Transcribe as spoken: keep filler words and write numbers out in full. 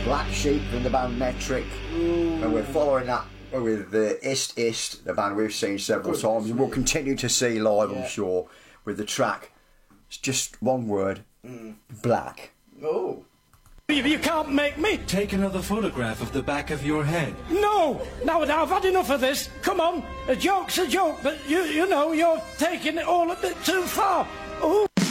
Black Sheep from the band Metric. Ooh. And we're following that with the Ist Ist, the band we've seen several Good. times and we'll continue to see live, yeah. I'm sure, with the track. It's just one word, mm. Black. Oh. You, you can't make me. Take another photograph of the back of your head. No! Now, now I've had enough of this. Come on. A joke's a joke, but you, you know, you're taking it all a bit too far. Oh.